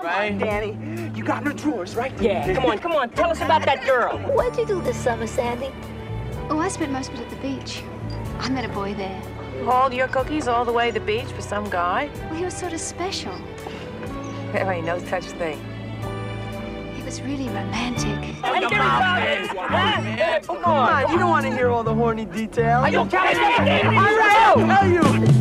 right? Danny, you got no drawers, right? Yeah, come on, tell us about that girl. What'd you do this summer, Sandy? Oh, I spent most of it at the beach. I met a boy there. Hauled your cookies all the way to the beach for some guy? Well, he was sort of special. There ain't no such thing. He was really romantic. Come on, you don't want to hear all the horny details. Are you telling me? All right, I'll tell you.